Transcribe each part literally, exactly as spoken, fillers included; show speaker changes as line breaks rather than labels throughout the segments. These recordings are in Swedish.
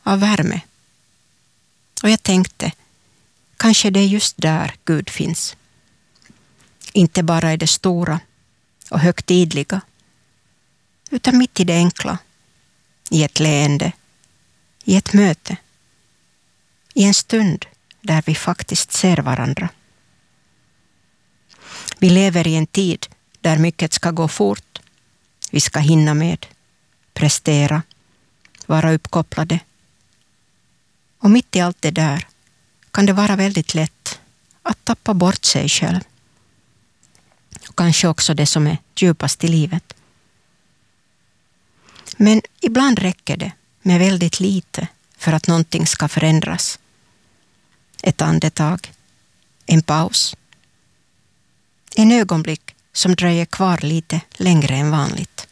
av värme. Och jag tänkte, kanske det är just där Gud finns. Inte bara i det stora och högtidliga, utan mitt i det enkla, i ett leende, i ett möte, i en stund där vi faktiskt ser varandra. Vi lever i en tid där mycket ska gå fort. Vi ska hinna med, prestera, vara uppkopplade. Och mitt i allt det där kan det vara väldigt lätt att tappa bort sig själv. Och kanske också det som är djupast i livet. Men ibland räcker det med väldigt lite för att någonting ska förändras. Ett andetag, en paus, en ögonblick som dröjer kvar lite längre än vanligt.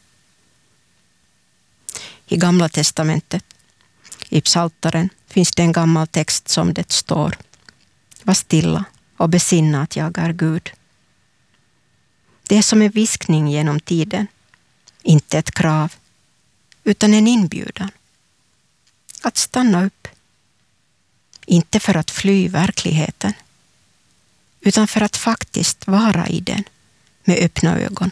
I Gamla testamentet, i Psaltaren, finns det en gammal text som det står: var stilla och besinna att jag är Gud. Det är som en viskning genom tiden, inte ett krav, utan en inbjudan. Att stanna upp, inte för att fly verkligheten, utan för att faktiskt vara i den med öppna ögon.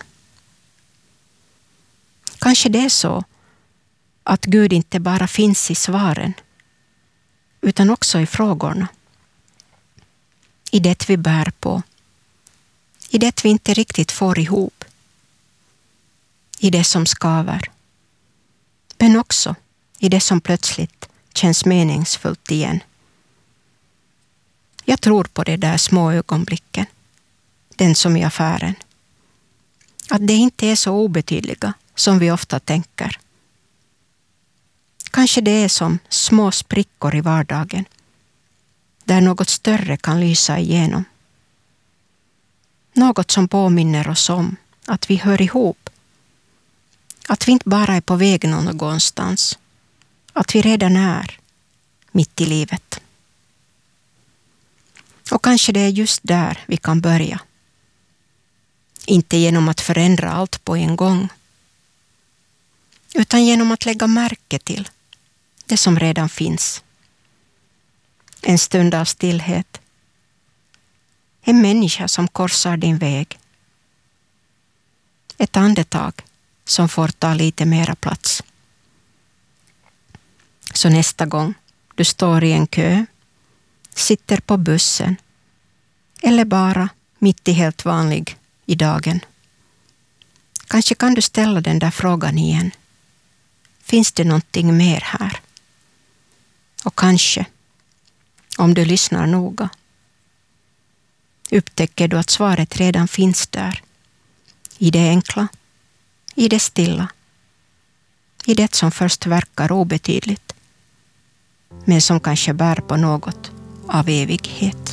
Kanske det är så att Gud inte bara finns i svaren, utan också i frågorna. I det vi bär på, i det vi inte riktigt får ihop, i det som skaver, men också i det som plötsligt känns meningsfullt igen. Jag tror på det där små ögonblicken, den som i affären. Att det inte är så obetydliga som vi ofta tänker. Kanske det är som små sprickor i vardagen, där något större kan lysa igenom. Något som påminner oss om att vi hör ihop. Att vi inte bara är på väg någonstans. Att vi redan är mitt i livet. Och kanske det är just där vi kan börja. Inte genom att förändra allt på en gång, utan genom att lägga märke till det som redan finns. En stund av stillhet. En människa som korsar din väg. Ett andetag som får ta lite mera plats. Så nästa gång du står i en kö, sitter på bussen eller bara mitt i helt vanlig i dagen. Kanske kan du ställa den där frågan igen. Finns det någonting mer här? Och kanske, om du lyssnar noga, upptäcker du att svaret redan finns där. I det enkla, i det stilla, i det som först verkar obetydligt, men som kanske bär på något av evighet.